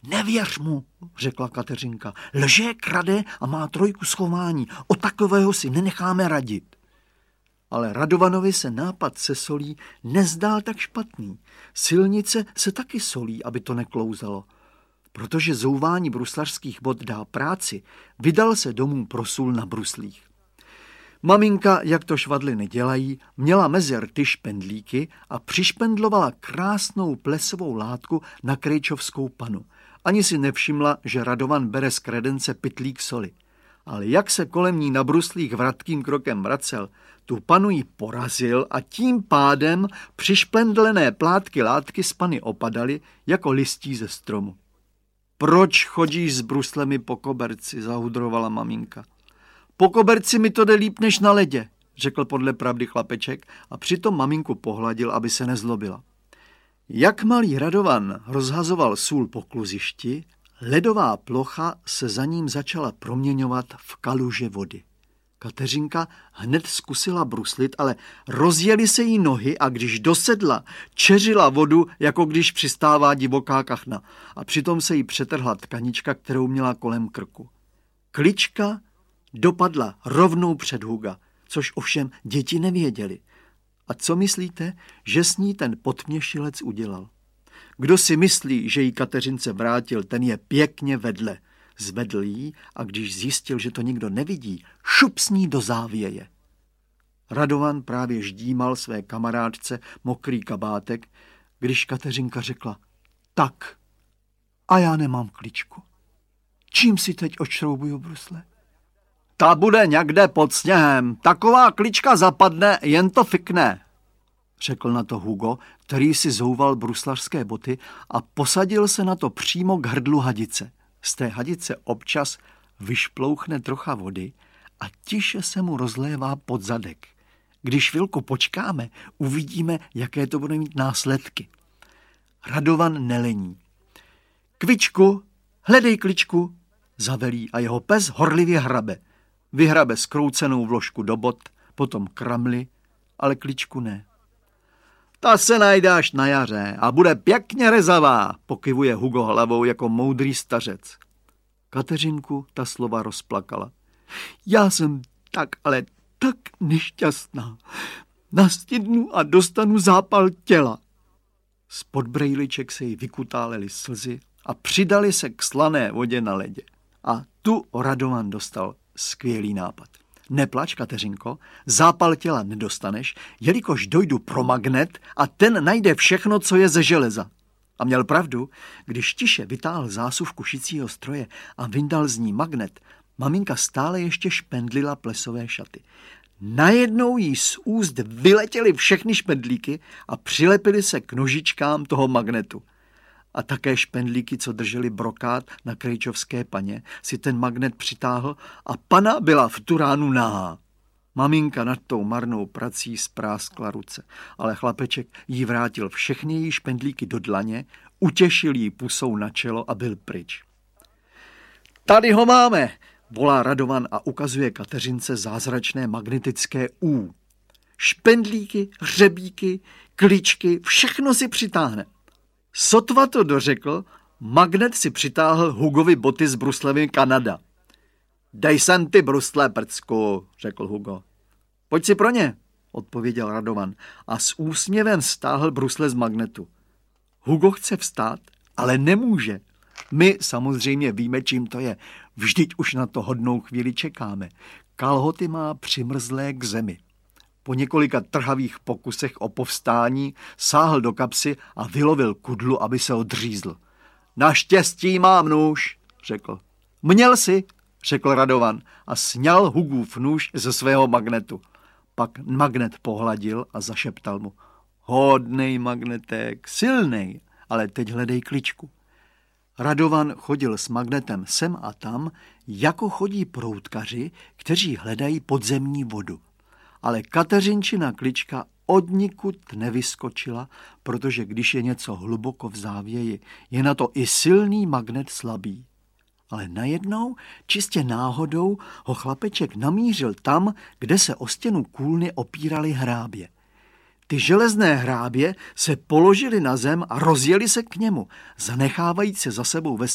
Nevěř mu, řekla Kateřinka. Lže, krade a má 3 schování. O takového si nenecháme radit. Ale Radovanovi se nápad se solí nezdál tak špatný. Silnice se taky solí, aby to neklouzalo. Protože zouvání bruslařských bot dá práci, vydal se domů pro sůl na bruslích. Maminka, jak to švadly nedělají, měla mezi rty špendlíky a přišpendlovala krásnou plesovou látku na krejčovskou panu. Ani si nevšimla, že Radovan bere z kredence pytlík soli. Ale jak se kolem ní na bruslích vratkým krokem vracel, tu panu jí porazil a tím pádem přišpendlené plátky látky z pany opadaly jako listí ze stromu. Proč chodíš s bruslemi po koberci, zahudrovala maminka. Po koberci mi to jde líp než na ledě, řekl podle pravdy chlapeček a přitom maminku pohladil, aby se nezlobila. Jak malý Radovan rozhazoval sůl po kluzišti, ledová plocha se za ním začala proměňovat v kaluže vody. Kateřinka hned zkusila bruslit, ale rozjeli se jí nohy a když dosedla, čeřila vodu, jako když přistává divoká kachna a přitom se jí přetrhla tkanička, kterou měla kolem krku. Klička dopadla rovnou před Huga, což ovšem děti nevěděli. A co myslíte, že s ní ten podměšilec udělal? Kdo si myslí, že jí Kateřince vrátil, ten je pěkně vedle. Zvedl jí a když zjistil, že to nikdo nevidí, šup s ní do závěje. Radovan právě ždímal své kamarádce mokrý kabátek, když Kateřinka řekla, tak, a já nemám kličku. Čím si teď odšroubuju brusle? Ta bude někde pod sněhem, taková klička zapadne, jen to fikne, řekl na to Hugo, který si zouval bruslařské boty a posadil se na to přímo k hrdlu hadice. Z té hadice občas vyšplouchne trocha vody a tiše se mu rozlévá pod zadek. Když chvilku počkáme, uvidíme, jaké to bude mít následky. Radovan nelení. Kvičku, hledej kličku, zavelí a jeho pes horlivě hrabe. Vyhrabe skroucenou vložku do bot, potom kramli, ale kličku ne. Ta se najde až na jaře a bude pěkně rezavá, pokyvuje Hugo hlavou jako moudrý stařec. Kateřinku ta slova rozplakala. Já jsem tak, ale tak nešťastná. Nastydnu a dostanu zápal těla. Spod brejliček se jí vykutálely slzy a přidali se k slané vodě na ledě. A tu Radovan dostal skvělý nápad. Neplač, Kateřinko, zápal těla nedostaneš, jelikož dojdu pro magnet a ten najde všechno, co je ze železa. A měl pravdu, když tiše vytáhl zásuvku šicího stroje a vyndal z ní magnet, maminka stále ještě špendlila plesové šaty. Najednou jí z úst vyletěly všechny špendlíky a přilepily se k nožičkám toho magnetu. A také špendlíky, co drželi brokát na krejčovské paně, si ten magnet přitáhl a pana byla v tu ránu nahá. Maminka nad tou marnou prací spráskla ruce, ale chlapeček jí vrátil všechny její špendlíky do dlaně, utěšil jí pusou na čelo a byl pryč. Tady ho máme, volá Radovan a ukazuje Kateřince zázračné magnetické U. Špendlíky, hřebíky, klíčky, všechno si přitáhne. Sotva to dořekl, magnet si přitáhl Hugovi boty s bruslemi Kanada. Dej sem ty brusle, prcku, řekl Hugo. Pojď si pro ně, odpověděl Radovan a s úsměvem stáhl brusle z magnetu. Hugo chce vstát, ale nemůže. My samozřejmě víme, čím to je. Vždyť už na to hodnou chvíli čekáme. Kalhoty má přimrzlé k zemi. Po několika trhavých pokusech o povstání sáhl do kapsy a vylovil kudlu, aby se odřízl. Naštěstí mám nůž, řekl. Měl si, řekl Radovan a sňal Hugův nůž ze svého magnetu. Pak magnet pohladil a zašeptal mu. Hodnej magnetek, silnej, ale teď hledej kličku. Radovan chodil s magnetem sem a tam, jako chodí proutkaři, kteří hledají podzemní vodu. Ale Kateřinčina klička odnikud nevyskočila, protože když je něco hluboko v závěji, je na to i silný magnet slabý. Ale najednou, čistě náhodou, ho chlapeček namířil tam, kde se o stěnu kůlny opíraly hrábě. Ty železné hrábě se položily na zem a rozjeli se k němu, zanechávajíc se za sebou ve